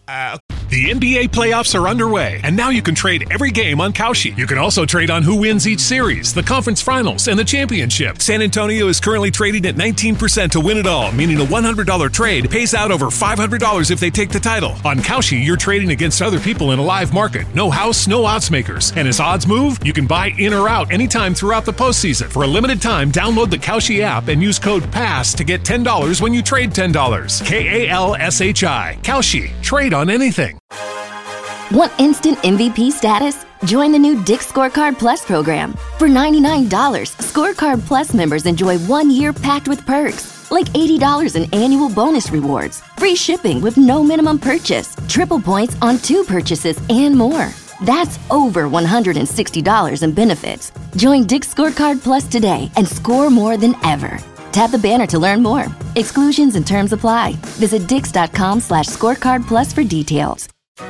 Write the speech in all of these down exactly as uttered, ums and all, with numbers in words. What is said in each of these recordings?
Uh, The N B A playoffs are underway, and now you can trade every game on Kalshi. You can also trade on who wins each series, the conference finals, and the championship. San Antonio is currently trading at nineteen percent to win it all, meaning a one hundred dollars trade pays out over five hundred dollars if they take the title. On Kalshi, you're trading against other people in a live market. No house, no odds makers. And as odds move, you can buy in or out anytime throughout the postseason. For a limited time, download the Kalshi app and use code PASS to get ten dollars when you trade ten dollars. K A L S H I. Kalshi. Trade on anything. Want instant M V P status? Join the new Dick's Scorecard Plus program. For ninety-nine dollars, Scorecard Plus members enjoy one year packed with perks, like eighty dollars in annual bonus rewards, free shipping with no minimum purchase, triple points on two purchases, and more. That's over one hundred sixty dollars in benefits. Join Dick's Scorecard Plus today and score more than ever. Tap the banner to learn more. Exclusions and terms apply. Visit dix.com slash scorecard plus for details.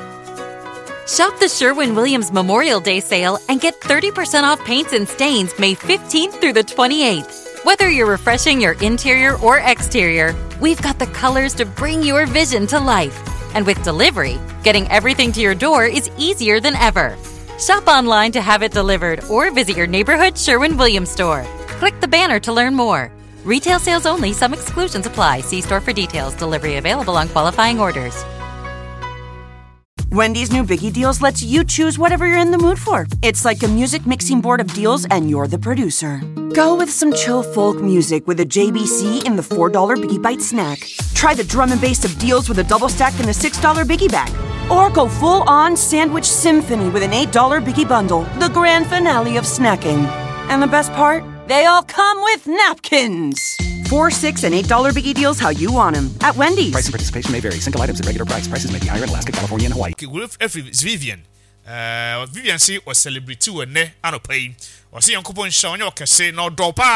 Shop the Sherwin-Williams Memorial Day sale and get thirty percent off paints and stains May fifteenth through the twenty-eighth. Whether you're refreshing your interior or exterior, we've got the colors to bring your vision to life. And with delivery, getting everything to your door is easier than ever. Shop online to have it delivered or visit your neighborhood Sherwin-Williams store. Click the banner to learn more. Retail sales only. Some exclusions apply. See store for details. Delivery available on qualifying orders. Wendy's new Biggie Deals lets you choose whatever you're in the mood for. It's like a music mixing board of deals, and you're the producer. Go with some chill folk music with a J B C in the four dollar Biggie Bite snack. Try the drum and bass of deals with a double stack in the six dollar Biggie Bag. Or go full-on sandwich symphony with an eight dollar Biggie Bundle, the grand finale of snacking. And the best part? They all come with napkins. Four, six, and eight dollar Biggie Deals how you want them at Wendy's. Price and participation may vary. Single items at regular price. Prices may be higher in Alaska, California, and Hawaii. okay, with every Vivian. Uh, Vivian say was celebrity when ne anopai. Was young couple in Shawn York say no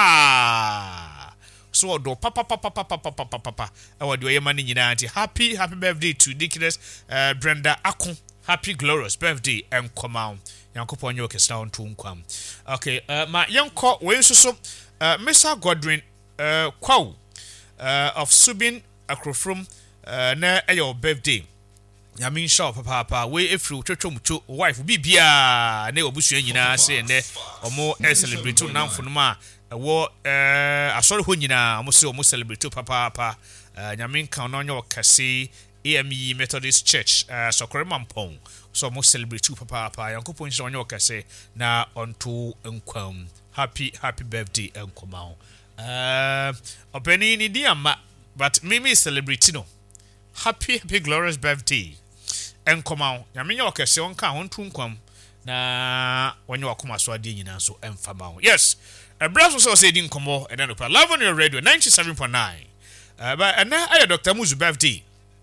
dopa. So do papa papa papa papa papa. I would do a man in auntie. Happy happy birthday to Dickiness uh, Brenda Akon. Happy glorious birthday and come out. Young couple in York is down to come. Okay, uh, my young court when so uh, Mister Godwin. Uh, Quo uh, of Subin Akrofrum uh, na your birthday. I mean, shop, papa, way if you to wife be beer, ne obusu nyina say ne or more celebrate now for ma a war uh, a sorry when you know almost almost celebrate papa papa. Yamin count on your Cassie A M E Methodist Church, uh, Sokore Mampong, so almost celebrate papa papa. Yanko point on your Cassie na on to unquam. Happy, happy birthday, Uncle Mao. Uh, Openi ni diama, but Mimi celebrity no. Happy, happy, glorious birthday. And come out. Yamin yoke se on ka on tunkwam na when you are kuma so adi nyina so emfama. Yes. A brass so say din komo and then upon love on your radio ninety-seven point nine. Uh, but and now I Doctor Muzu birthday.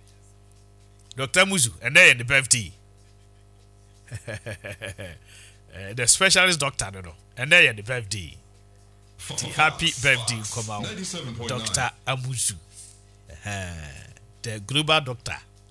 Doctor Muzu and then the birthday. uh, the specialist doctor no no. And then the birthday. Happy birthday, come out, Doctor Amuzu, uh, the global doctor.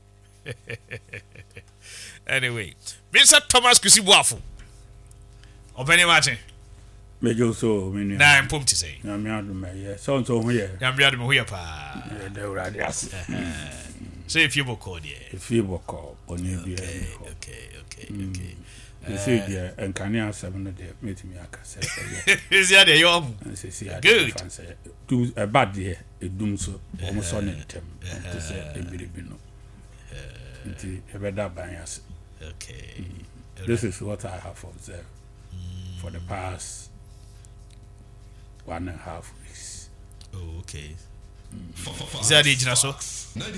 Anyway, Mister Thomas Kusibuafu. Open Martin. Major so many. Now I'm pumped to say. I'm out of my yeah. So so here. I'm out of my here, pa. The radius. So if you will call, yeah. If you will call, on you. Okay, okay, okay, okay. You see, yeah, and can you have seven of them? Meet me, I can say. Is that the young? Good. Do a bad day, a doom so, almost on it. To say, a bilibino. A better bias. Okay. This is what I have observed for the past one and a half weeks. Oh, okay. Is that the general so?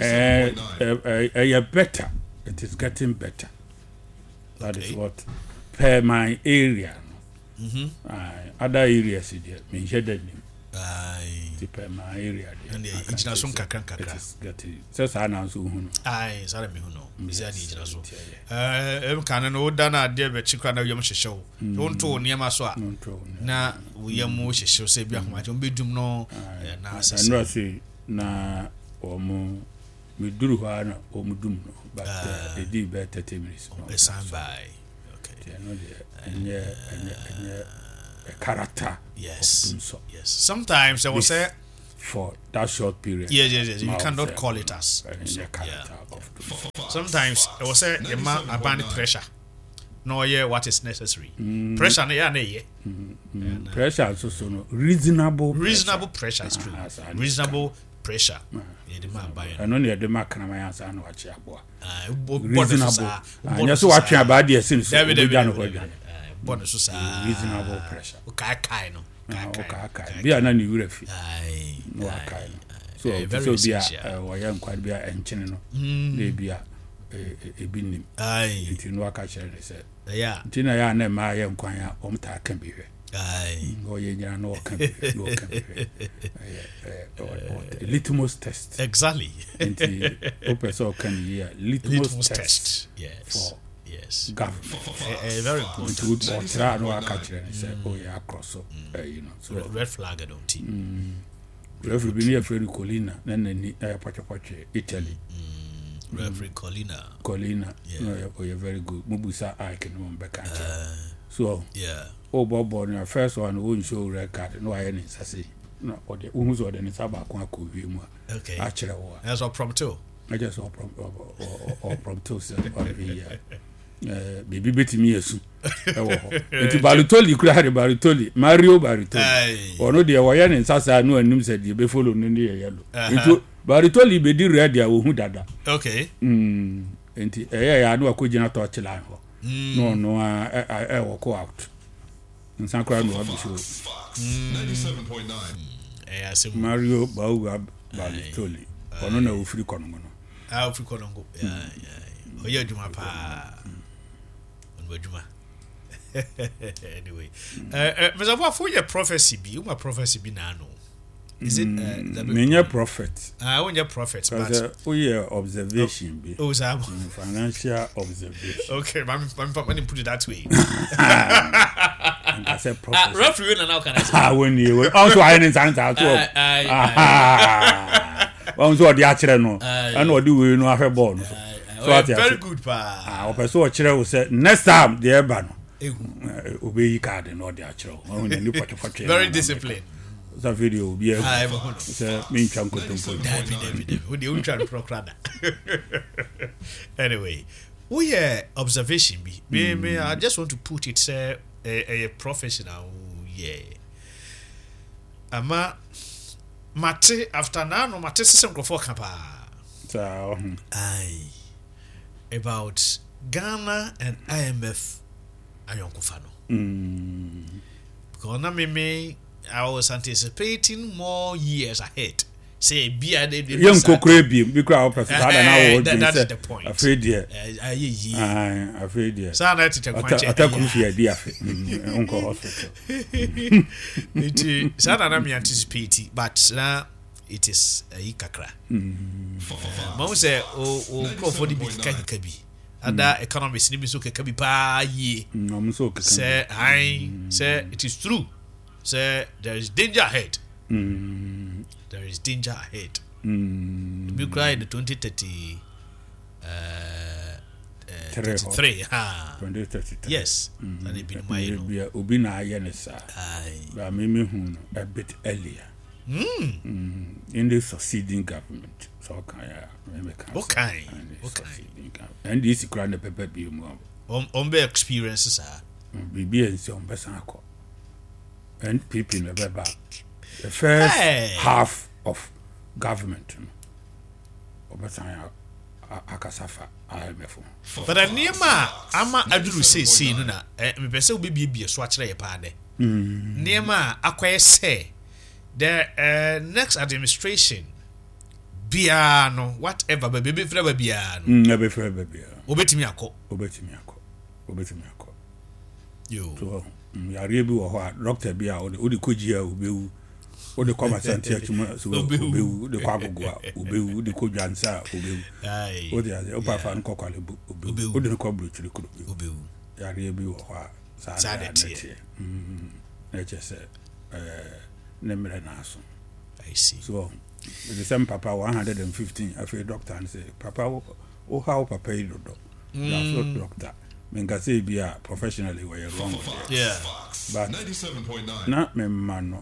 Uh, better. It is getting better. That okay. Is what per my area. Mm-hmm. Uh, other areas there, me share them. Aye. Per my area. And the international kakran kakra. It is getting. So I know so who. Aye, sorry me who know. Is that the international? Uh, em can no dana there be chikra na yom hyehyɛ. Don't to niam so a. Na we yam hyehyɛ say bia homa jom bedum no na asase. And say na omo me duru ha na omo dum no. But they did better thirty minutes. No, a stand by. Okay. Yeah, no, and yeah, and yeah, a character. Yes. So. Yes. Sometimes I will say, for that short period. Yes, yes, yes. You cannot call it as. So, yeah. Of sometimes it was a man about pressure. No, yeah, what is necessary. Mm. Pressure, yeah, yeah. Mm-hmm. Pressure is also no reasonable. Reasonable pressure, pressure is true. Uh, reasonable pressure. Yeah, the man buy. I know you the man can my answer and watch your reasonable. And just watch your bad years since. Reasonable pressure. Okay, kai no. Okay, kai. Be an new refi. No kai. So so be a wa yan kwad be a enchine no. Dey be a e binim. Ai. Nti no aka chere ne say. Yeah. Nti na ya na ma yan kwan ya om ta kan bi hwe. Ai. Go ye nyana no kan bi no kan bi hwe. Eh litmus test. Exactly. Nti o person kan ye litmus test. Yes. For yes. Government. A very important. Good or try no aka chere ne say oh yeah cross up. You know. So red flag don't team. Referee bi near Freddy Colina na ni eh pachapache Italy. Mm. Referee Colina. Colina. Yeah. No, oh, you're very good. Mubusa I can remember. Uh, so yeah. Oh Bobo, your first one won't show record. No, I ain't say. No, or the who's or the Nisaba Kwaku. Okay. Actually, that's all prompto. I just all prom or prompto. Uh, baby beti mi yesu ewo ho enti Baritoli kura ha Baritoli Mario Baritoli ono de wo ye ne nsasa no anum se de be follow no ne yellow enti Baritoli be di ready a wo hu dada okay mm enti eh ya no akogina to chila ho no no e wo ko out nsan kura no abi show ninety-seven point nine eh asim Mario Bauga Baritoli ono na ofiri kono no ah ofiri kono go yeah yeah oye adwuma pa Wajuma. Anyway, uh, uh, uh, for your prophecy be, my prophecy be nano. Is it? Uh, Many prophet. I want your prophet, but oh yeah, observation be. Oh, Sam. Financial observation. Okay, I'm I'm going to put it that way. I said prophet. Roughly, now can I say? Ah, when you also I didn't answer at all. Ah, one so the actual no, and what do we know have a bond. So oh, very good pa. Ah, person o kire we say next time the eba no. Obey card no the actual. Very disciplined. That video be a I ever know. Say me twan kotompo. David David. Who the ultra procrada. Anyway, we uh, observation be. Me mm. me I just want to put it say a, a professional yeah. Ama mate after now no mate system go for kapa. So aye. About Ghana and I M F Ayonkofano. Mm. Because na me me I was anticipating more years ahead. Say be a de young kokrebi because person that now that is the point. Afraid there. Ah ye. Ah afraid there. So na tete kwanche. Ataku fi adi afi. Unko hospital. It so na me anticipate but na it is a uh, kakra. Mo say o o go for the big kabi. Ada economists ni bi so keka bi pa ye. No so keka. Say I say it is true. Say there is danger ahead. Mm. There is danger ahead. Mm. We cry in the twenty thirty uh, uh thirty-three ha twenty thirty-three. Yes. Mm. And it been my you know. Obi na aye ne sa. Aye. Ba me me hu a bit earlier. Mm. Mm. In the succeeding government. So can I me can. Okay. Okay. And this grand the paper be mo. On on be experiences are. Bibi ensi on besan akọ. And people never back. The first hey. half of government. Obesan akasafa I M F. But anema ama aduru say say no na me pese obi bie so akere ye pa de. Mm. Nema akwaye say the uh, next administration bia no whatever baby be freba bia no mm be freba bia obetimi akọ obetimi akọ obetimi akọ yo so yare bi wo ho a doctor bia o de koji a obewu o de kwama santi atuma so obewu de kwagogo a obewu de kodwansa obewu ai o de o pa fa nko kwale obewu o de ko bruchiri ko obewu yare bi wo ho a sa de mm na chese eh nemre na aso I see so the same papa one hundred fifteen after doctor and say papa oh how papa you do that's not doctor menga say be a professionally we wrong yeah but ninety-seven point nine na me man no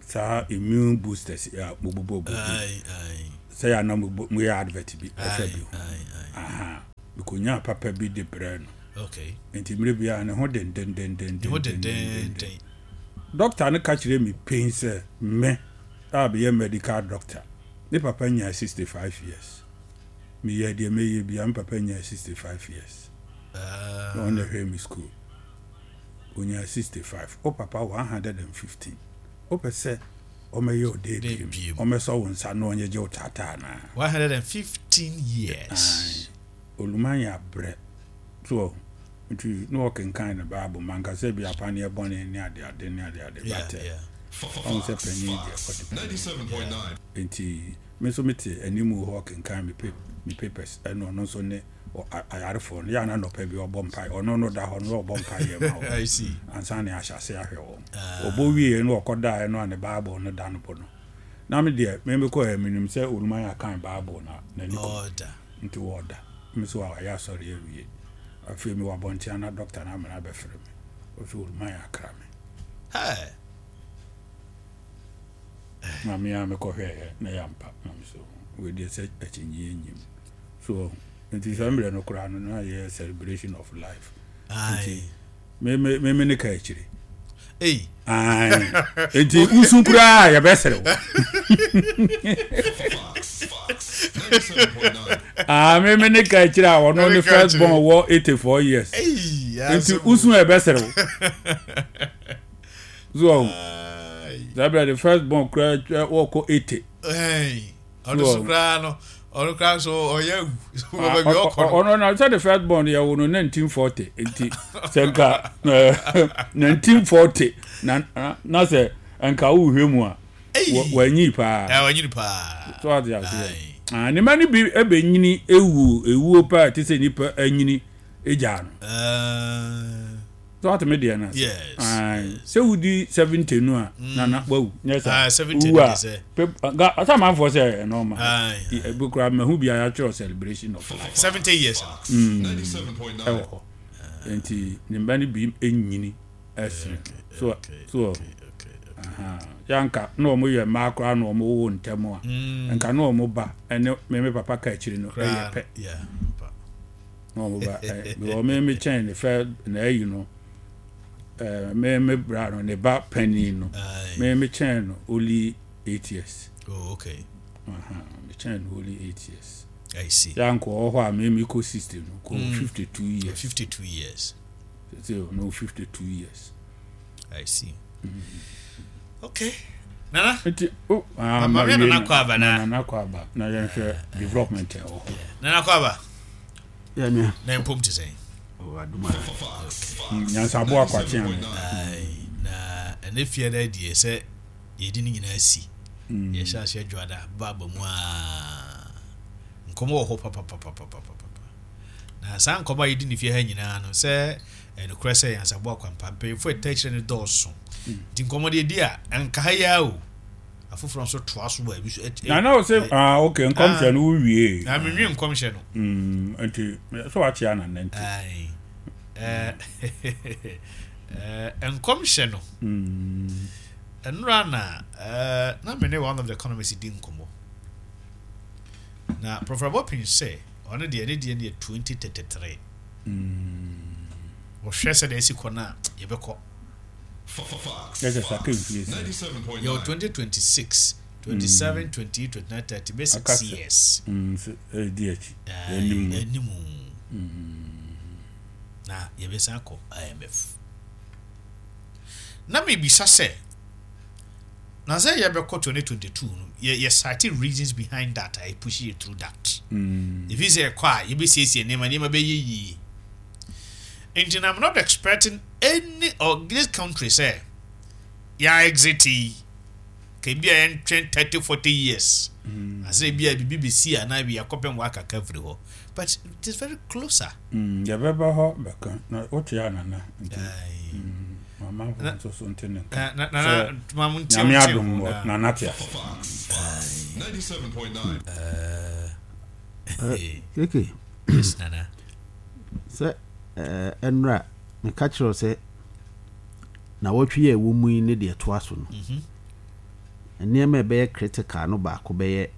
sa immune boosters ya bobo bobo ai ai say ya na mu ya advert bi ese bi aha bikonya papa bi de brand okay enti mire bia ne ho den den den den ho den den den doctor ne ka kire me pain say me a be medical doctor ne papa nya sixty-five years me ye de me ye bia papa nya sixty-five years ah on the home school onya sixty-five o papa one hundred fifteen o pese o me yo de bi o me so wonsa no onye je utata na one hundred fifteen years olumanya bre so nti no can kind of Bible man ka say bi apane e bone ni ade ade ni ade ade but on se penny dia for the ninety-seven point nine enti me so meti animu ho can kind me paper me papers e no no so ne ayare for ya na no pa bi obompai ono no da ho no obompai ye ma I see ansa ne ahyase ahwe wo obo wie no okoda e no ne Bible no da no po no na me dia me me ko e minim se olumanya kan Bible na na ni ko order nti order me so wa ya sorry e wie afi mi wa bonti ana doctor na me na be frem o so olumanya akra me hey na me ya me ko hwe na yampa na me so we dey say achinyi enyim so nti family no kura no na ye celebration of life ai me me me ne ka chiri eh ai nti usun kura ya besere ah me me ne ka chiri a wono ne first born wo eighty-four years eh nti usun ya besere zo Zabra the first born kura wo ko eighty eh odo kura no Ono kra so oyewu so ba bi okoro ono na say the first born ya wono nineteen forty enti senka nineteen forty na na say enka wo hwemu a wanyi pa eh wanyi pa so ade ya say ah ni mani bi ebe nyini ewu ewu pa ti say nipa anyini eja no eh so at media na yes say wudi seventy no a na na bawu yes ah seventy say ga asama for say no ma ah e be kura ma hu bia ya church celebration of life seventy years ninety-seven point nine enti ni mbani bi enyini esi so so aha yanka no mo ye ma kura no mo wo ntemo a enka no mo ba ene me me papa ka chiri no e ye pe yeah no mo ba me o me me chain the fair na you know eh me me bra no ne ba penny no me me chain no only eight years oh okay aha me chain only eight years I see yanko ho a me me ko sixty no ko fifty-two years fifty-two years so no fifty-two years I see okay nana eti oh ah mama nana kwa ba na nana kwa ba na yen hwe development e ho nana kwa ba ya me na impom te say o aduma nyansa bo akwache am ai na ene fie da die se yedi ni nyina asi ye sha sha dwada baba mu a nkomo ho papa papa papa papa na san nkomo yedi ni fie ha nyina no se eno krese yansa bo akwampa pe fo attention ni doso di nkomo de di a enka ha ya o afoforo so toa so ba bi so na na o se ah okay nkom che no wie na me nwi nkom che no mm enti so wa chia na nenti ai eh eh nkom che no mm enra na eh na me ne one of the economists di nkomo na Professor Bopin say on the any day near twenty thirty-three mm o hwese da esi kona ye beko yes yes ninety-seven point nine yo twenty twenty-six twenty-seven twenty-eight twenty-nine thirty basic years mm eh dh enimu enimu na ye besa ko I M F na me bisa say na say ye beko twenty twenty-two no ye ye certain reasons behind that I push you through that mm if you say kwa you be say say nema nema be yi and I'm not expecting any of this country say ya exit can be in thirty forty years I say be a B B C and I be a copy work a every ho but it is very closer mm ya beba ho beka na otu ya na na mama so so ntene na na na mama nti na adum na natia ninety-seven point nine eh keke yes nana se eh enra me catch you say na wotwe ye wo mu ni de to aso no nneɛma be critical no ba ko be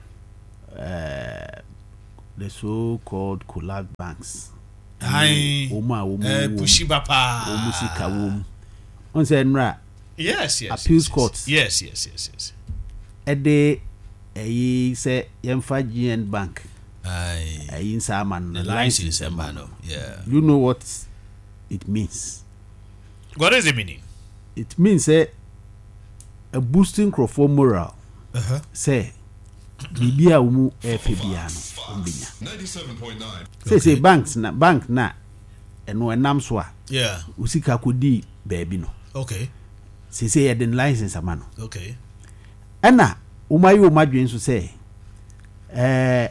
uh the so called collapse banks. Ai Oma omu eh pushiba pa omu sika wom. On say nra. Yes, yes. Appeals yes, courts. Yes, yes, yes, yes. Ede eyi say yemfa G N Bank. Aye. Eyi nsa man The license emano. Yeah. You know what it means? What is the meaning? It means say a boosting crofo moral. Uh-huh. Say bibia umu efe bia no ombenya. ninety-seven point nine. Say say banks na bank na eno enam so a. Yeah. Usika kodi baby no. Okay. Say say ya den license amano. Okay. Ana umayi umadwen so say eh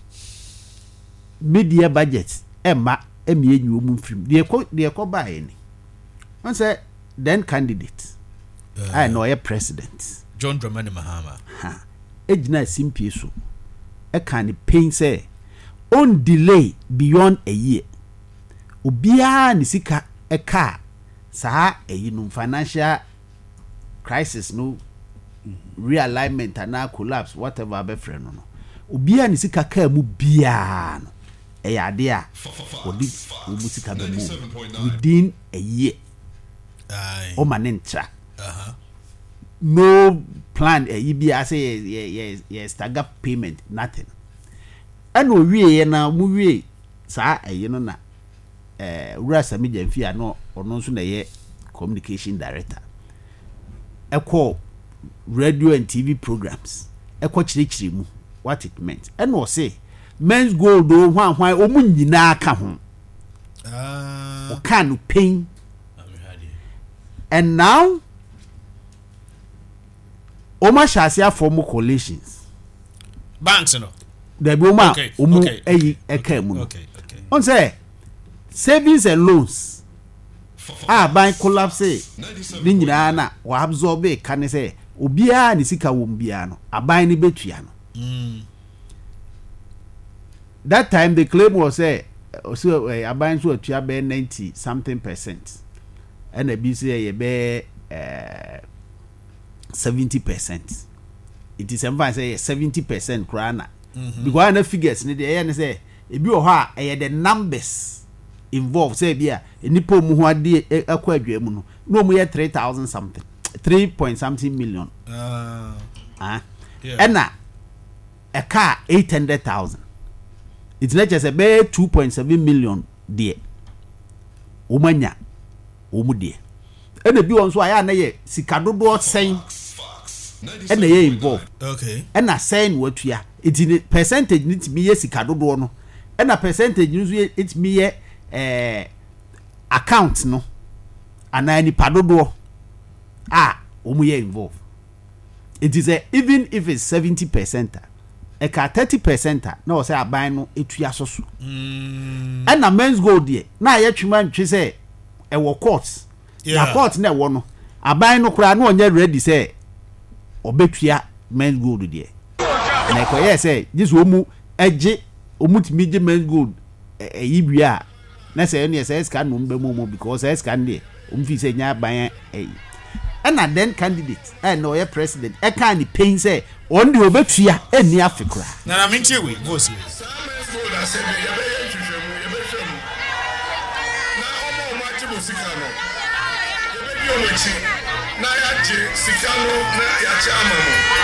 media budget emma emie nyu mu film. De ko de ko bae ni. One say then candidate. Uh, I know a president. John Dramani Mahama. Ha. Ejina simpie so. E kan pain say on delay beyond a year. Obia ni sika e ka sa eyi no financial crisis no realignment and collapse whatever be friend no. Obia ni sika ka mu bia no. E ya de a odi omu sika be mu within a year. Aye. O manentra. Uh-huh. No plan eh you be as say yes yes stagger payment nothing. And no we na mu we sa eh no na eh ura sami jamfia no ono nso na ye communication director. E call radio and T V programs. E call chirichiri mu what it meant. And no say men's gold do hwan hwan o mu nyina aka ho. Ah. O kan pain. And now Oma Shasia form coalitions. Banks no. The Boma Okay, Omu okay, Eyi Ekemu. Okay, okay. On say savings and loans. Ah, bank collapse. Ni nyina na wa absorb e kan say obia ni sika wo mbia no. Aban ni betua no. Mm. That time the claim was say so aban so atua be ninety something percent. And a B C A be uh seventy percent. It is sometimes say seventy percent krana. Because na figures ni dey na say e bi o ha e the numbers involved say bia enipo mu ho ade akwa adwa mu no no mu ye three thousand something three point something million. Uh, ah yeah. And na a car eight hundred thousand. It's not just a be two point seven million there. Omanya omu de ene bi won so aya na ye sika dodo sen ene ye involve okay ena sen watua it percentage ni timi ye sika dodo no ena percentage ni so it mi ye eh account no ana ni padodo ah omu ye involve. It is a even if it's seventy percent e ka thirty percent na o say aban no etua so so mm. Ena men's gold there na ye twima ntwe say e wo courts. Yeah. Na court na wo no aban no kura na onye ready say obetua men's gold there. Na ko yes say this omu eje omutimi je men's gold e yibia na say no say scan no mbe mo because say scan there omfi say nya aban e and then candidate and no president e kan ni pain say on the obetua eni afikura na na mintie we boss we na ya je sikano na ya chama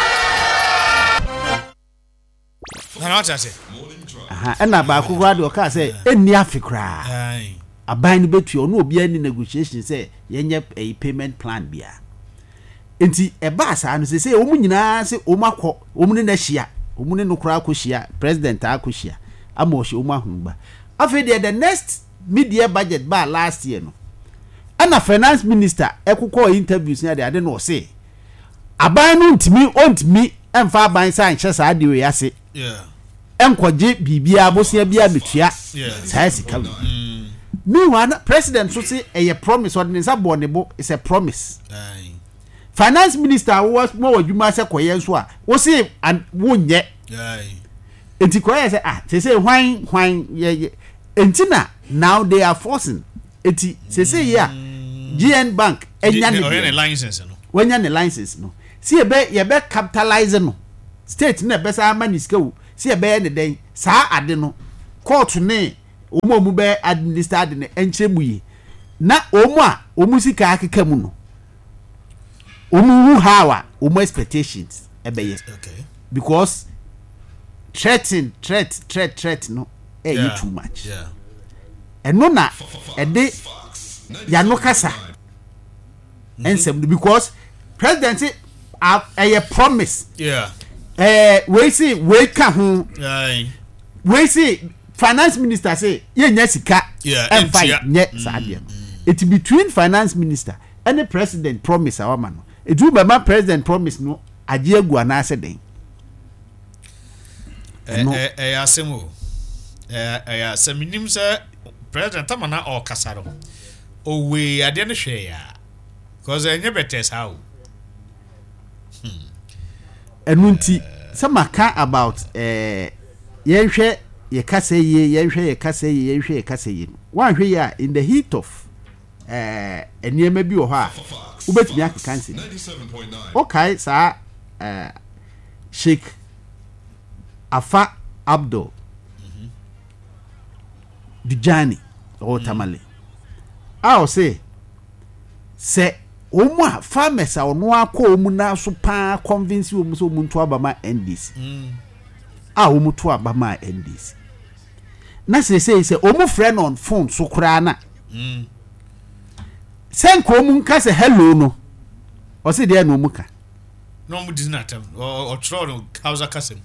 na na cha say aha and ba ko grad o ka say eni afikura ai aban ni betua no obi ani negotiation say yenye a payment plan bia enti e ba sa no say say omu nyina say omu akọ omu ne na hia omu ne no kura akohia president akohia ama o hia omu ahunba afi the next mid-year budget ba last year no and a finance minister ekukọ interviews na de no say aban no ntimi ontimi emfa aban sa nche sa de we ase yeah enkoje bibia bosia bia betua yeah sa sika mm. Meanwhile, president so say a promise or the Sabonebo is a promise. Aye. Finance minister was more you must say Koyenswa. Was say and won yet. Aye. And Tikoya say ah, they say wine wine yeah entina now they are forcing it say say yeah G N Bank and the license no. When you the license no. si ebe ye be capitalize no state na be sa ama ni sika wo si ebe ne den saa ade no court ne omo omu be administer ade ne enche muyi na omu a omu sika akeka mu no omu hu hawa omu expectations ebe ye okay because threaten threat threat threat no eh yeah. you too much yeah eno na ede ya no kasa ensem because president a a promise yeah eh we see we ka ho yeah we see finance minister say ye nya sika yeah and fight nye sadia it between finance minister and the president promise our man it do my president promise no aje egu ana ase den eh eh asemo eh eh aseminim say president amana o kasaro o we ade no hwe ya cause enye betes how enunti some can about eh yenhwe ye kase ye yenhwe ye kase ye yenhwe ye kase ye wan hwe ya in the heat of eh eniema bi wo ha ubetimi akakanse okay sa eh Sheikh Afa Abdul mm-hmm. Dijani or Tamale I will say say omwa farmers a ono akọ omu na so pa convince omu so omu to abama N D C mm. a omu to abama N D C na say say say omu friend on phone so kura na mm. sen ko omu nka say hello no o say dey na omu ka no omu dinatam o o tro no causa kasem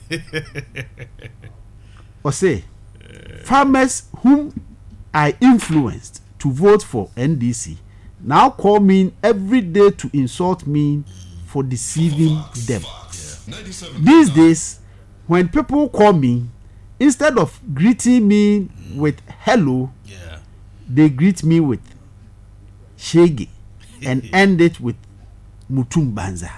o say farmers whom I influenced to vote for N D C now call me every day to insult me for deceiving them. These days, when people call me, instead of greeting me with hello, yeah. they greet me with shege and end it with mutumbanza.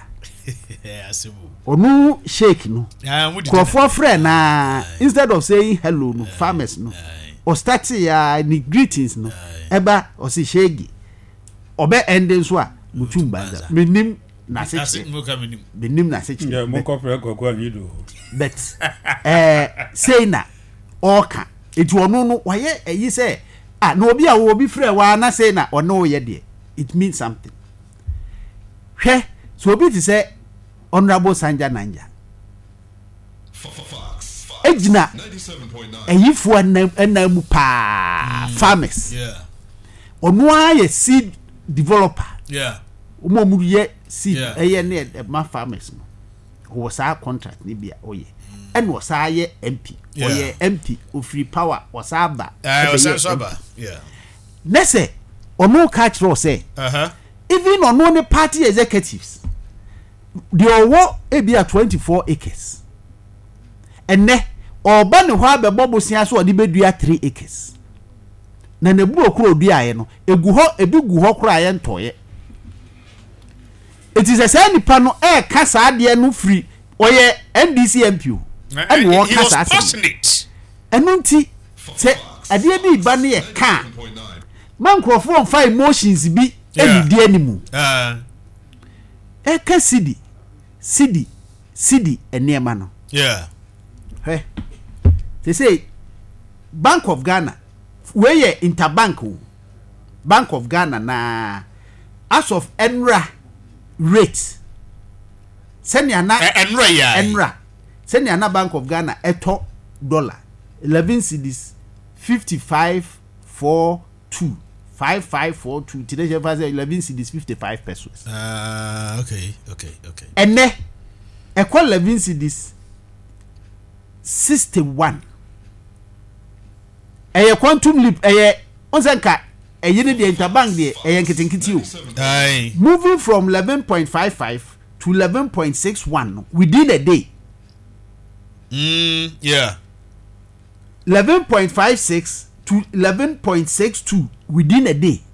Onu shake no. Crofo friend na instead of saying hello no farmers no. Or start ya ni greetings no. Eba or si shege. Obe ending so a mutumbanza menim na sechi menim na sechi yeah mo kopre kokwa yido but eh say na oka etu ono no waye eyi say ah na obi a wo obi frɛ wa na say na ono ye de it means something hwe so obi ti say honorable Sanja Nanja ejina eyi fu na mu pa farmers yeah ono aye seed developer yeah omo mu ye seed eye na ma farmers no wo sa contract ni bia oye en wo sa ye M P oye M P of free power wo sa ba eh wo sa ba yeah nese ono catch ro say uh-huh even ono ne party executives the owo e bia twenty-four acres enne oba ne ho abebo bosia so odi bedua three acres na nebu okro dua ye no egu ho ebi gu ho kro aye ntoye it is a say nipa no e ka sa ade no free oye N D C M P and wo ka sa passionate enunti se ade bi ba ne ye ka man crofo on five emotions bi eni di animu uh e ka city city city enema no yeah he they say Bank of Ghana where ye interbank Bank of Ghana na as of Enra rate senya na Enra ya Enra senya na Bank of Ghana eto dollar eleven cedis fifty-five forty-two five five four two today je faze eleven cedis fifty-five pesos ah uh, okay okay okay ene ekwa eleven cedis sixty-one eye quantum leap eye onzenka eye ne de interbank de eye nkitinkiti o ai moving from eleven point five five to eleven point six one within a day mm yeah eleven point five six to eleven point six two within a day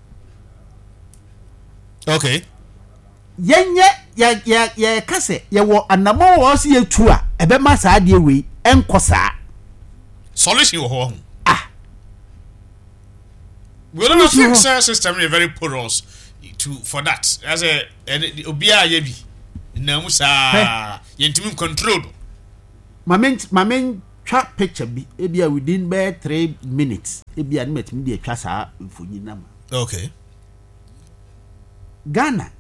okay yenye ya ya ya kase ye wo anamo wo se yetu a ebe ma sa de we enkosa solution wo ho we don't fix our system is very porous to for that as a obia ye bi na musa yentimi control mamen mamen twa picture bi ebia within by three minutes ebia na metimi de atwa saa mfonyi na ma. Okay. Ghana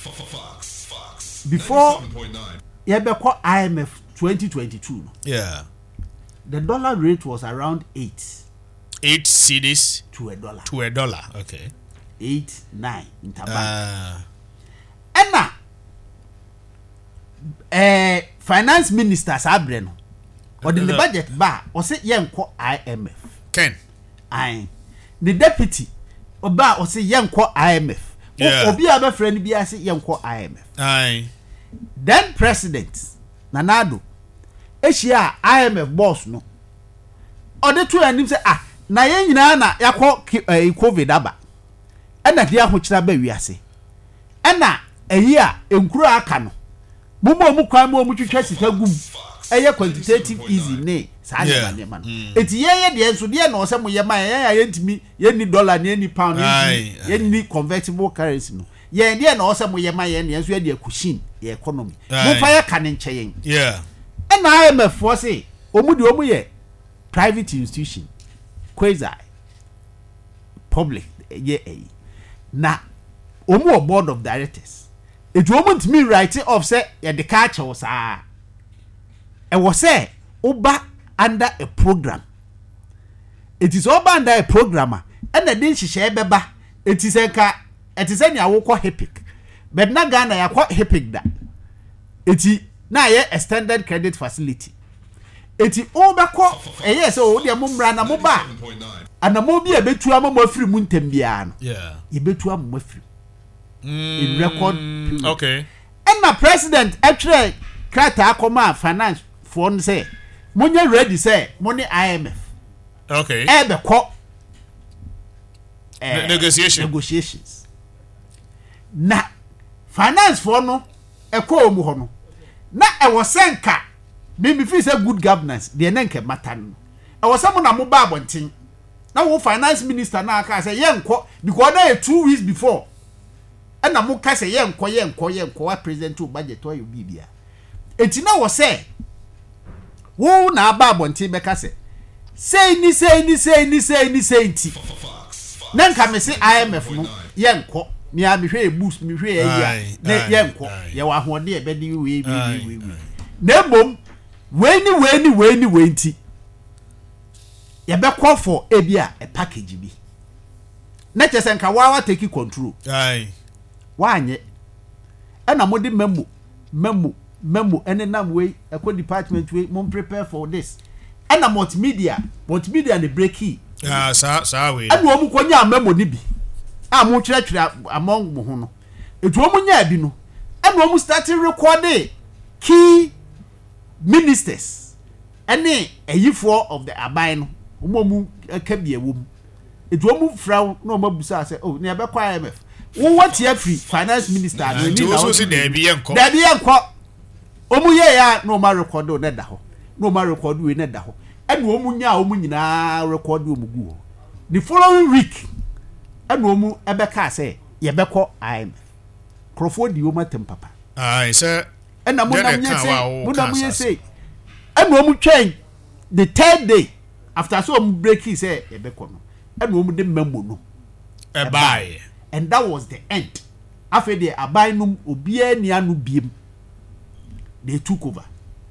before you be call I M F twenty twenty-two. Yeah. The dollar rate was around eight. Eight cedis to a dollar. To a dollar. Okay. Eight, nine in Taban. Uh, and now, uh, finance minister Sabreno, or the uh, budget bar, or say young call I M F. Ken. I. The deputy, or bar, or say young call I M F. Yeah. Or be a friend, be a say young call I M F. Aye. Then president, Nanado, Asia I M F boss no. Or the two and him say, ah, na yen nyina na yakọ covid aba ena dia ho kira ba wiase ena eyi a enkuru aka no mumo mu kwan mu mu twetwa sika gum eye quantitative easy ne saa ne ne ma no eti ye ye de enso de na o se mo ye ma ye ya ye ntimi ye ni dollar ne ni pound ye ni convertible currency no ye de na o se mo ye ma ye ne enso ye de akushin ye economy mo fa ye ka ne nche yen yeah ena I M F for say omu de omu ye private institution quasi public yeah na omo board of directors it won't me write off say ya the culture was ah e was say oba under a program it is oba under a programmer and the din hihye beba it is enka it is any awoko hepic but na Ghana ya kwa hepic da it na ye extended credit facility eti obekọ eye se o de momra na mo ba ana mo bi ebetu amamo afiri mu ntembia no yeah ebetu amamo afiri in record period. Okay. And na president actually krata akoma finance for no say monye ready say money I M F okay ebekọ eh, negotiation negotiations na finance for no ekọ omu ho no na e wo senka me feel say good governance the nenke matter no e was some na mo ba abontin na wo finance minister na aka say yenko because na two weeks before and na mo ka say yenko yenko yenko wa president to budget wa yo bibia enti na wo say wo na ba abontin be ka say say ni say ni say ni say ni say nti na nka me say I M F no yenko me a me hwe boost me hwe ya na yenko ye wa hode e be di we we we na bom weni weni weni wenti ye be call for ebia a package bi na chese nka wa wa take control aye wa anye ena mo de memo memo memo ene nam we eko department we mo prepare for this ena multimedia multimedia ne break key ah sa sa we ena o mu konya memo ni bi a mo kire kire among mo ho no etu o mu nya bi no ena o mu start recording key ministers any ayifo of the abai no omomu akabia wom etu omu fra no mabusa say oh na be kwa I M F wo what here free finance minister no ni na so say da bi yenko da bi yenko omu ye ya no ma record o na da ho no ma record we na da ho ene omu nya omu nyina record omu gu the following week ene omu ebe ka say ye be ko I M F crofo di o matem papa ah say and na muna muna say and no mu twen the third day after so mu break he say e be kono and no mu de memo no e buy and that was the end after the abai no obia ni anu biem they took over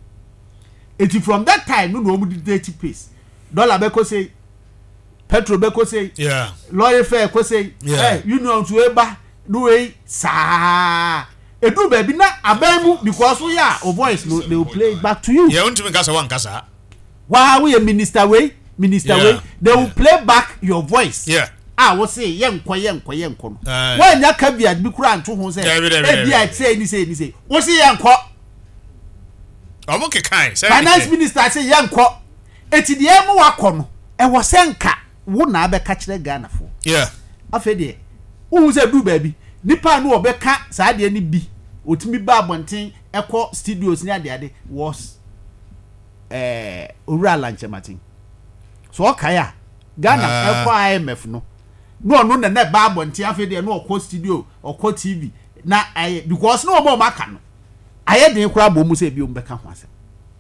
it from that time no no mu de thirty pace dollar be ko say petrol be ko say yeah lawyer fair ko say yeah. Hey, union to eba no way sa edu baby na abemu because we are our voice no they will play it back to you yeah want to make us one kasa why we a minister way minister yeah. way they will yeah. play back your voice yeah ah we say yenko yenko yenko no when ya caveat bi kura nto ho say e bi a say ni say ni say we say yenko omo ke kai say finance minister say yenko eti de emu wakọ no e wo senka wo na be ka kire Ghana fo yeah afa de wo say du baby nipa no obeka saa de ni bi otimi ba abonten ekọ studios ni ade ade was eh owura lanche matin so okay a Ghana ekọ I M F no no no na na ba abonten afi de no okọ studio okọ T V na I because no mo maka no aye den kura bo mu say bi o mbeka ho asem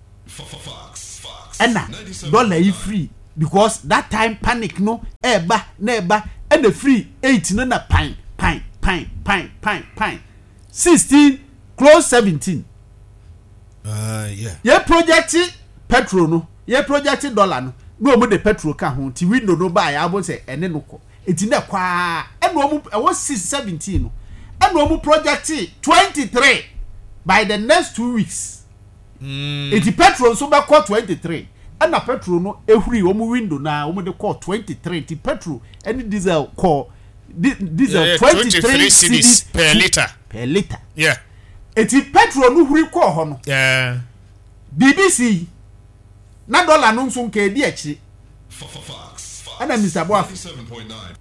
ena dollar yi free because that time panic no eba na eba and the free eight no na pine pine pine pine pine pine sixteen close seventeen uh yeah ye project petrol no ye project dollar no no mo de petrol ka ho ti window no ba ya abo say ene no ko eti na kwa eno mo e was six seventeen no eno mo project twenty-three by the next two weeks mm eti petrol so ba ko twenty-three and petrol no ehuri o mo window na o mo de call twenty-three ti petrol any diesel call di, diesel yeah, yeah, twenty-three cedis per liter per liter yeah eti petrol no huri call ho no yeah B B C na dollar no nso nke di achi ana Mister Boaf seven point nine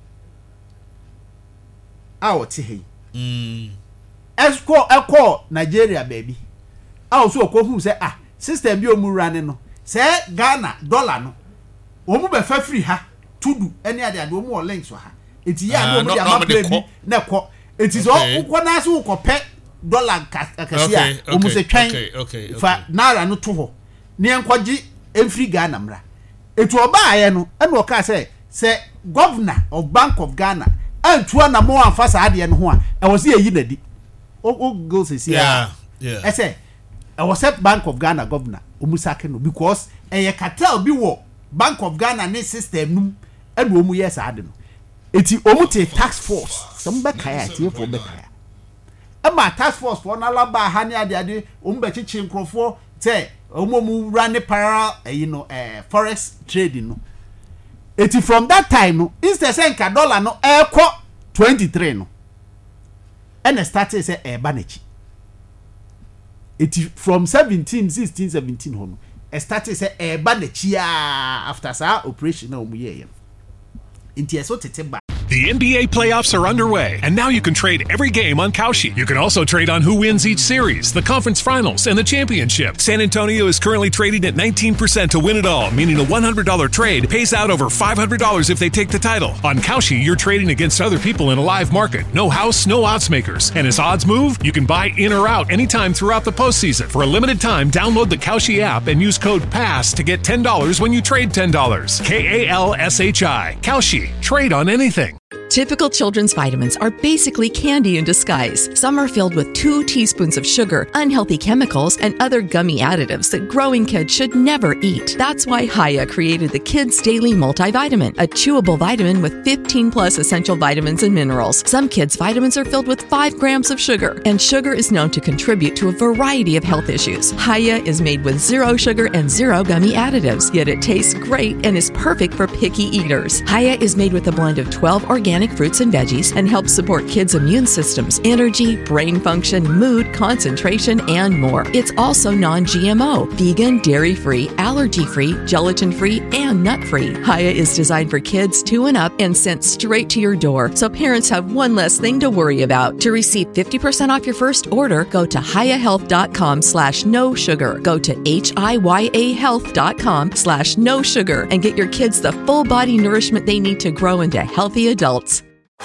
awo ti he mm esco eco Nigeria baby awo so ko hu say ah system bi o mu run no say Ghana dollar no o mu be fa free ha tudu any ade ade o mu o links ha eti ya no mu dia ma play bi na ko eti so ukwo na so ukwo pe dollar akasia o mu se twen fa naira no to ho ne enkogi enfree Ghana mra etu oba aye no e no ka say say governor of Bank of Ghana antua na mo anfa sa ade no ho a e wo se yi nadi o go se sia yeah yeah e say e wo set Bank of Ghana governor o mu sake no because e ye cartel bi wo Bank of Ghana ne system num e no mu yes ade no eti o mu te tax force some be kaya tie for be kaya e ma tax force for na laba ha ne ade ade o mu be chichi nkrofo say o mu mu run parallel eh, you know eh forex trading no eti from that time no instead say nka dollar no e ko twenty-three no and started say e ba na chi eti from seventeen sixteen seventeen ho no e started say e ba na chi after sa operation na o mu ye ye inti eso tete ba. The N B A playoffs are underway, and now you can trade every game on Kalshi. You can also trade on who wins each series, the conference finals, and the championship. San Antonio is currently trading at nineteen percent to win it all, meaning a one hundred dollars trade pays out over five hundred dollars if they take the title. On Kalshi, you're trading against other people in a live market. No house, no odds makers. And as odds move, you can buy in or out anytime throughout the postseason. For a limited time, download the Kalshi app and use code PASS to get ten dollars when you trade ten dollars. K A L S H I. Kalshi. Trade on anything. Typical children's vitamins are basically candy in disguise. Some are filled with two teaspoons of sugar, unhealthy chemicals, and other gummy additives that growing kids should never eat. That's why Hiya created the Kids Daily Multivitamin, a chewable vitamin with fifteen plus essential vitamins and minerals. Some kids' vitamins are filled with five grams of sugar, and sugar is known to contribute to a variety of health issues. Hiya is made with zero sugar and zero gummy additives, yet it tastes great and is perfect for picky eaters. Hiya is made with a blend of twelve organic fruits and veggies and helps support kids' immune systems, energy, brain function, mood, concentration, and more. It's also non-G M O, vegan, dairy-free, allergy-free, gelatin-free, and nut-free. Hiya is designed for kids two and up and sent straight to your door, so parents have one less thing to worry about. To receive fifty percent off your first order, go to hiyahealth.com slash no sugar. Go to H-I-Y-A health.com slash no sugar and get your kids the full body nourishment they need to grow into healthy adults.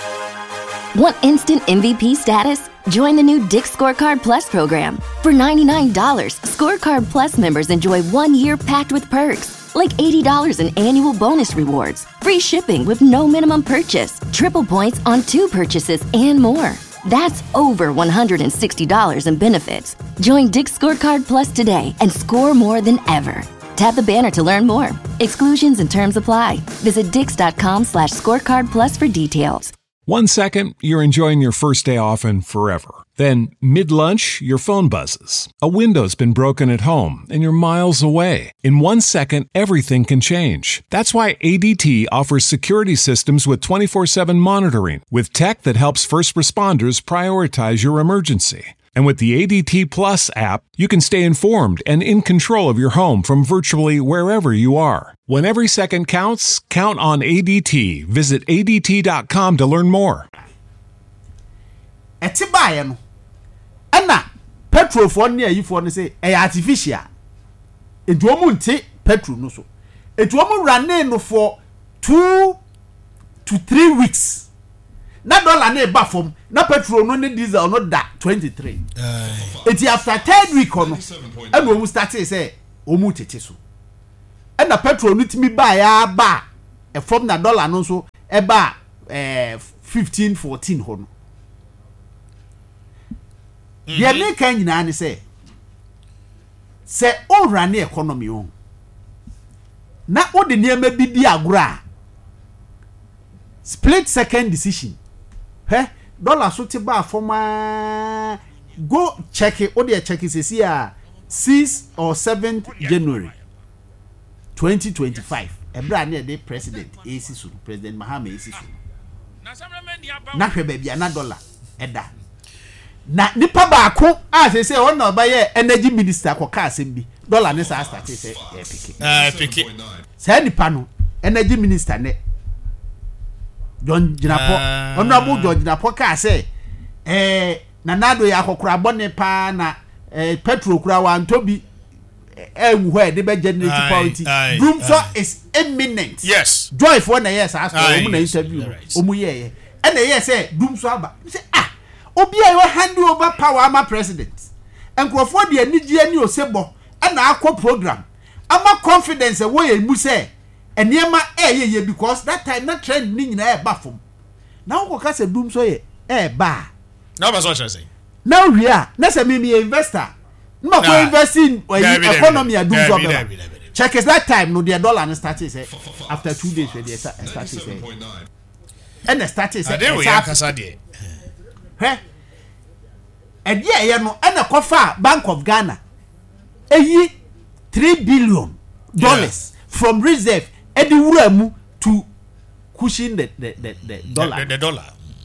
Want instant M V P status? Join the new Dick's Scorecard Plus program. For ninety-nine dollars, Scorecard Plus members enjoy one year packed with perks, like eighty dollars in annual bonus rewards, free shipping with no minimum purchase, triple points on two purchases, and more. That's over one hundred sixty dollars in benefits. Join Dick's Scorecard Plus today and score more than ever. Tap the banner to learn more. Exclusions and terms apply. Visit dix.com slash scorecard plus for details. One second, you're enjoying your first day off and forever. Then, mid-lunch, your phone buzzes. A window's been broken at home and you're miles away. In one second, everything can change. That's why A D T offers security systems with twenty-four seven monitoring, with tech that helps first responders prioritize your emergency. And with the A D T Plus app, you can stay informed and in control of your home from virtually wherever you are. When every second counts, count on A D T. Visit A D T dot com to learn more. Eti baye no. Ana petrol for ne ayi for ne say e artificial. Edu omu nti petrol no so. Edu omu run no for two to three weeks. Na dollar dollar na eba from na petrol no ne diesel no da twenty-three eti after third week no e no mu start say o mu tete so e na petrol no timi ba ya ba e from na dollar no so e ba eh fifteen fourteen ho no ye me kan nyina ne say say o run economy on na o de niam bi di agora split second decision he dollar so ti ba forma go check it o de check it see a sixth or seventh January twenty twenty-five ebra na the president A C S President Mahama A C S na hwe ba bia na dollar eda na nipa ba ko a say say on na ba ye energy minister ko ka asem bi dollar ne sa start say e pick eh pick say nipa no energy minister ne John Jinapo honorable John Jinapo ka say eh na nado ya akokora bone pa na eh petrol kura wa ntobi eh hu he de be generate quality doom so is imminent. Yes, joy for na yes ask omu na interview omu ye ye e na yes say doom so aba say ah obi a we hand over power ama president enkrofo de anigi ani osebo e na akọ program ama confidence we ye mu say eniema eh ye ye because that time na trend ni nyina e ba fom na wo ka say doom so ye e ba na ba so say now we are na say me me investor no go invest in economy a doom so be check is that time no the dollar start say after two days we dey start say and the start say dey we akasa dey he e dey ye no and kofa Bank of Ghana eyi three billion dollars yeah. from reserve edi wura mu to cushion the the the, the dollar the, the dollar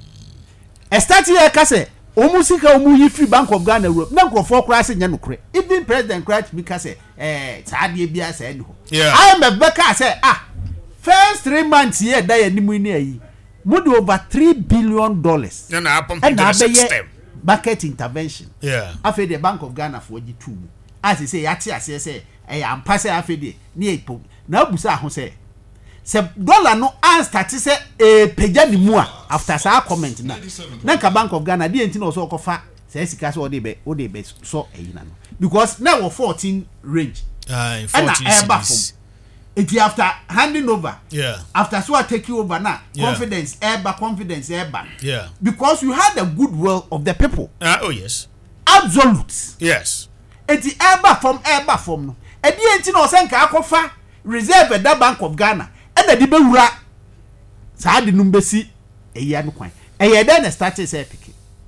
e start here ka say omu sika omu yi free Bank of Ghana Europe na nkrofo kura se nya nokre even president Christ me ka say eh saade bia say ni ho I am a ka say ah first three months here da ya nimu ni ayi mudi over three billion dollars na na pump the system market intervention yeah afi the Bank of Ghana for gi two as say yati ase say eh ampa say afi de ni epo na abusa ho say se dollar no an start say e peja ni mu a after sa comment na na ka Bank of Ghana dey enti na so kofa say sika so dey be o dey be so eyina no because now we fourteen range ah fourteen cities it after handing over yeah after so I take you over now yeah. confidence eba confidence eba yeah because you had the goodwill of the people uh, oh yes absolute yes eti eba from eba from no e dey enti na o se nka akofa reserve the Bank of Ghana and the be wura sa de num besi eya no kwan eye dey na start say pick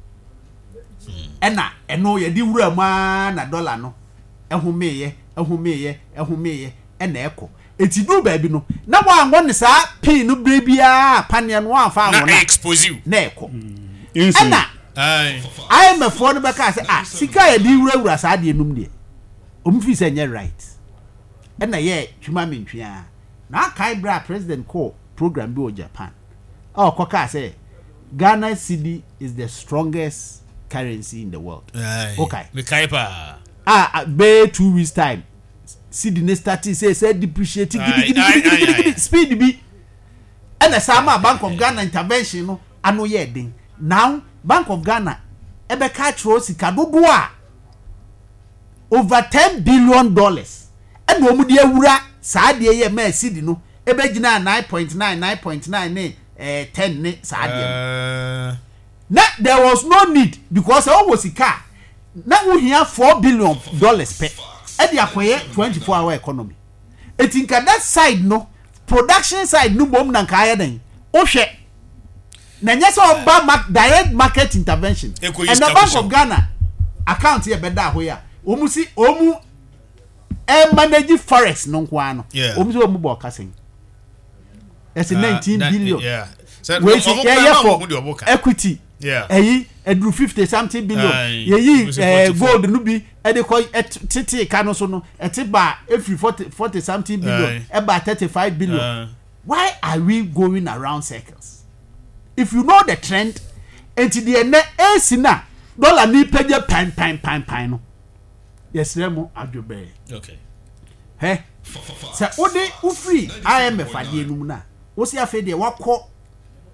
ena eno ye di wura ma na dollar no ehumeye ehumeye ehumeye ena eko eti du ba bi no na wa ngon sa pin no bre bia panel no afa ngon na expose you na eko ena ai ai me for no be ka say ah sika ye di wura wura sa de num de omfi say nye right ena ye twuma mentwia na kai bra president call program bi o Japan oh koka say Ghana cedi is the strongest currency in the world Aye. okay me kai pa ah be two weeks time cedi ne start say say depreciate gidi gidi gidi speed bi and sama Bank of Ghana intervention no ano ye den now Bank of Ghana e be ka tro sika dodo a over ten billion dollars and wo mu de awura saade ye ma cedi no e be gina nine point nine nine point nine ne eh ten ne saade na there was no need because all was ika na wo hia four billion dollars pe e de akoye twenty-four hour economy etinka that side no production side no bom na nka ya den o hwe na nya so ba direct market intervention and the Bank of Ghana account here be da ho ya omu si omu e manage forex no kwa no omu si omu bo kasen it's uh, nineteen that, billion yeah so we see yeah for equity yeah eyi edru fifty something billion uh, yeyi uh, gold no bi e de ko tete ka no so no e te ba every forty forty something billion e ba thirty-five billion uh, why are we going around circles if you know the trend enti de na esina dollar ni peje pan pan pan pan no yes remo adwobe okay he sa ode u free I M F ade enum na wo se afa de wakọ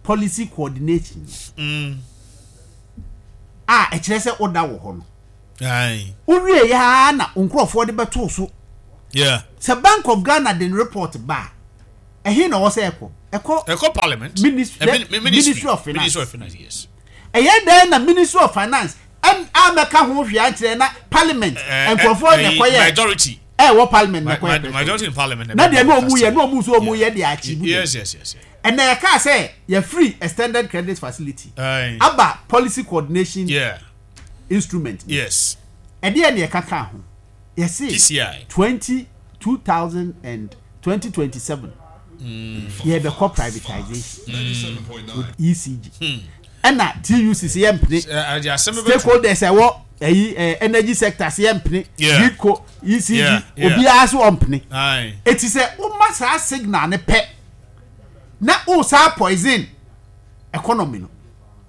policy coordination mm ah e kire se oda wo ho no ai uwie ya na onkrofo de beto so yeah se Bank of Ghana den report ba ehe na wo se eko eko eko parliament ministry, uh, min- ministry of finance ministry of finance yes eye den na ministry of finance am ameka ho hwia kire na parliament enkrofo uh, ne uh, koye majority eh wo parliament ne my, koye majority in parliament na de no mu ye no mu so mu ye de achieve yes yes yes, yes. and na ka say ye free extended credit facility Aye. aba policy coordination yeah instrument yes e de ne kaka ho ye see P C I twenty two thousand and twenty twenty-seven mm. ye be called privatization ninety-seven point nine E C G hmm. and na T U C C M P uh, stakeholders e wo eh energy sector C M P yeah. Gidco E C G yeah, yeah. obi aso ompne aye it is a o masa signal ne pe na o sa poison economy no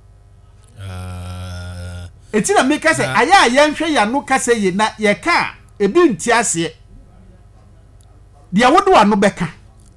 uh eti na make say aya aya nhwe ya no kase ye na ye ka ebi nti ase dia wodo ano beka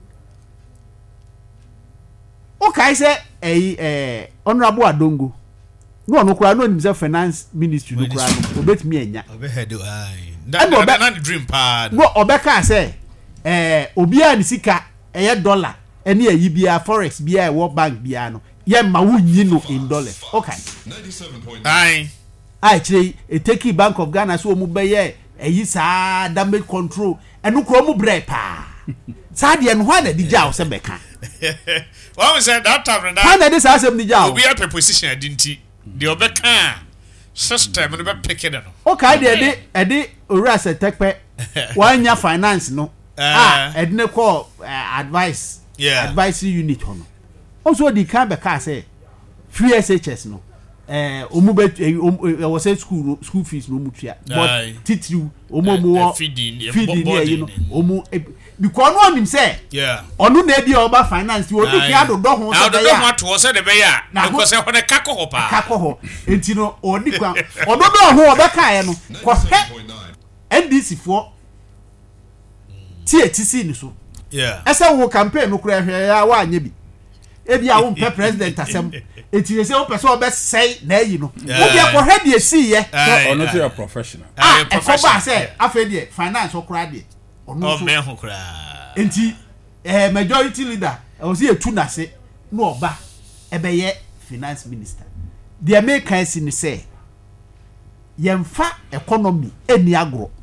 o kai say eh eh honorable Adongo no ono kura no nim say finance ministry no kura no obetimi anya obehead aye that na na dream pad no obeka say eh obi a ni sika eh dollar ene ayi bia forex bia e world bank bia no ye ma wunyi no in dollars okay ninety-seven point aye nine ai chire e take Bank of Ghana so mu beye eyi saa damage control enu kro mu bre pa saa de no ha na di jaw se beka what we said that time ha na di saa sem ni jaw we are preposition identity the obeka system no be pick it no okay de de e de ora se tekpe wanya finance no ah e de ne call advice yeah advisory unit hono also di kan be ka say free S H S no eh omu be e was say school school fees no mu tua but titiri omu omu feeding feeding you know omu because no nim say yeah onu na bi oba finance we do kia do do ho so be ya do ho say de be ya because ho ne kako ho pa kako ho enti no oni kwa odo do ho obeka ye no ko he N D C for T H C ni so yeah esa wo campaign no kura hwe ya wa anya bi ebi a wo mpe president asem eti se wo pese obe sei na yi no wo bia ko he de si ye ono to a professional ah e ko ba say afa de finance okura de ono so o me ho kura enti eh majority leader e wo se etu na se no oba ebe ye finance minister the American si ni say yemfa economy eni agro